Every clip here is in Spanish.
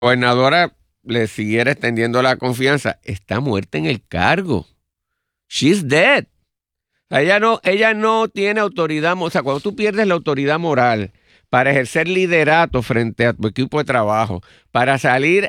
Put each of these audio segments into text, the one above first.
gobernadora le siguiera extendiendo la confianza, está muerta en el cargo. She's dead. O sea, ella no tiene autoridad, o sea, cuando tú pierdes la autoridad moral para ejercer liderato frente a tu equipo de trabajo, para salir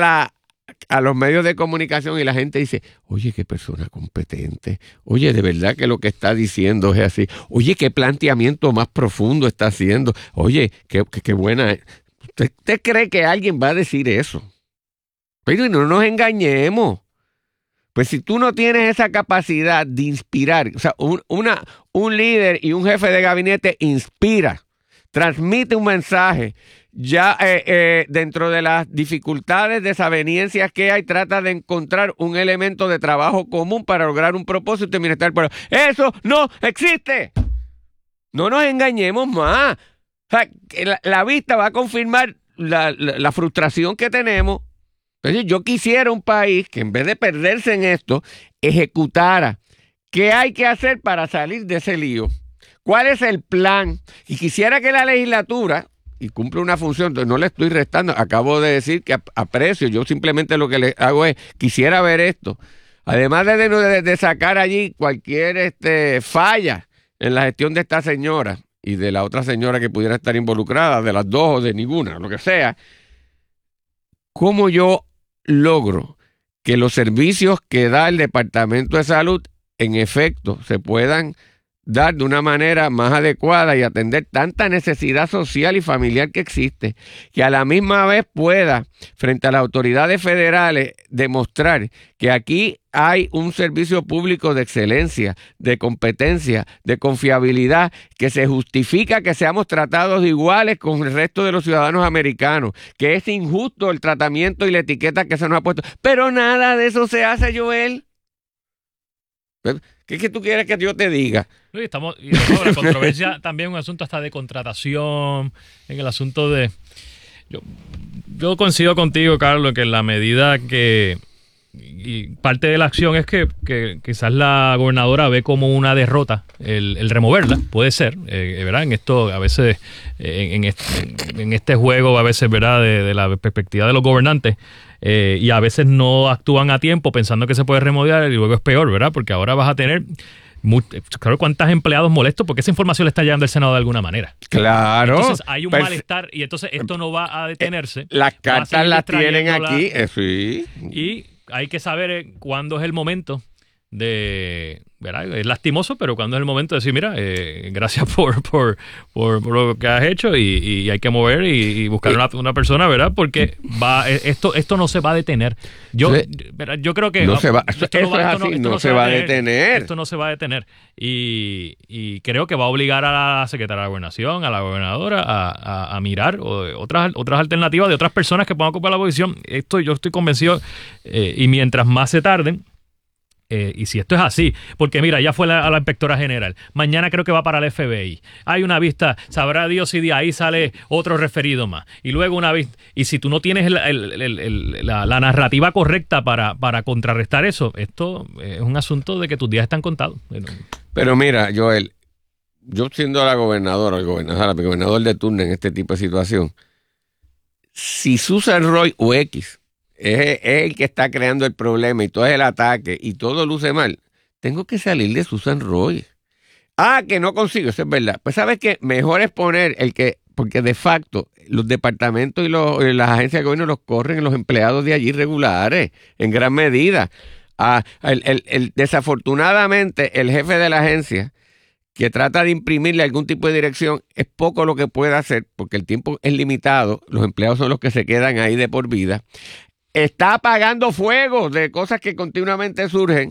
a los medios de comunicación y la gente dice, oye, qué persona competente, oye, de verdad que lo que está diciendo es así, oye, qué planteamiento más profundo está haciendo, oye, qué buena es. ¿Usted cree que alguien va a decir eso? Pero no nos engañemos. Pues si tú no tienes esa capacidad de inspirar, o sea, un líder y un jefe de gabinete inspira, transmite un mensaje, ya dentro de las dificultades, desavenencias que hay, trata de encontrar un elemento de trabajo común para lograr un propósito de bienestar. Pero eso no existe. No nos engañemos más. O sea, la vista va a confirmar la frustración que tenemos. Entonces yo quisiera un país que en vez de perderse en esto, ejecutara qué hay que hacer para salir de ese lío. ¿Cuál es el plan? Y quisiera que la legislatura, y cumple una función, entonces no le estoy restando, acabo de decir que aprecio, yo simplemente lo que le hago es, quisiera ver esto. Además de sacar allí cualquier falla en la gestión de esta señora y de la otra señora que pudiera estar involucrada, de las dos o de ninguna, lo que sea, ¿cómo yo logro que los servicios que da el Departamento de Salud en efecto se puedan dar de una manera más adecuada y atender tanta necesidad social y familiar que existe, que a la misma vez pueda, frente a las autoridades federales, demostrar que aquí hay un servicio público de excelencia, de competencia, de confiabilidad, que se justifica que seamos tratados iguales con el resto de los ciudadanos americanos, que es injusto el tratamiento y la etiqueta que se nos ha puesto? Pero nada de eso se hace, Joel. ¿Qué es que tú quieres que yo te diga? Y la controversia también, un asunto hasta de contratación, en el asunto de... Yo coincido contigo, Carlos, que en la medida que... Y parte de la acción es que quizás la gobernadora ve como una derrota el removerla, puede ser, ¿verdad? En esto, a veces, en este juego, a veces, ¿verdad? De la perspectiva de los gobernantes, y a veces no actúan a tiempo pensando que se puede remodelar y luego es peor, ¿verdad? Porque ahora vas a tener... Claro, ¿cuántos empleados molestos? Porque esa información le está llegando al Senado de alguna manera. Claro. Entonces hay un malestar y entonces esto no va a detenerse. Las cartas las tienen aquí, sí. Y hay que saber cuándo es el momento de... ¿verdad? Es lastimoso, pero cuándo es el momento de decir, mira, gracias por lo que has hecho y hay que mover y buscar una persona, ¿verdad? Porque esto no se va a detener. Yo creo que... No se va, no se va a detener. Esto no se va a detener. Y creo que va a obligar a la secretaria de Gobernación, a la gobernadora, a mirar otras alternativas de otras personas que puedan ocupar la posición. Yo estoy convencido, y mientras más se tarden, y si esto es así, porque mira, ya fue a la inspectora general, mañana creo que va para el FBI, hay una vista, sabrá Dios si de ahí sale otro referido más, y luego una vista, y si tú no tienes la narrativa correcta para contrarrestar eso, esto es un asunto de que tus días están contados. Pero mira, Joel, yo siendo la gobernadora, el gobernador de turno en este tipo de situación, si Susan Roy o X es el que está creando el problema y todo es el ataque y todo luce mal, tengo que salir de Susan Roy. Que no consigo, eso es verdad. Pues sabes que mejor es poner porque de facto los departamentos y las agencias de gobierno los corren los empleados de allí regulares, en gran medida. Desafortunadamente, el jefe de la agencia, que trata de imprimirle algún tipo de dirección, es poco lo que puede hacer, porque el tiempo es limitado, los empleados son los que se quedan ahí de por vida. Está apagando fuegos de cosas que continuamente surgen,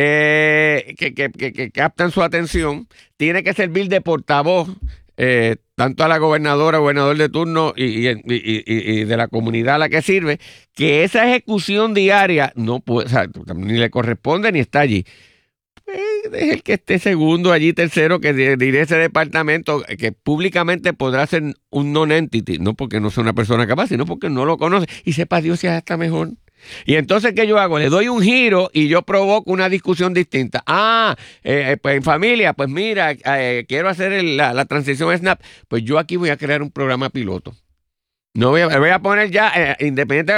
que captan su atención. Tiene que servir de portavoz, tanto a la gobernadora, gobernador de turno y de la comunidad a la que sirve, que esa ejecución diaria no puede, o sea, ni le corresponde ni está allí. Es el que esté segundo allí, tercero, que dirige ese departamento, que públicamente podrá ser un non-entity, no porque no sea una persona capaz, sino porque no lo conoce, y sepa Dios si es hasta mejor. Y entonces, ¿qué yo hago? Le doy un giro y yo provoco una discusión distinta. Pues en familia, pues mira, quiero hacer la transición a Snap, pues yo aquí voy a crear un programa piloto. No voy a poner ya, independiente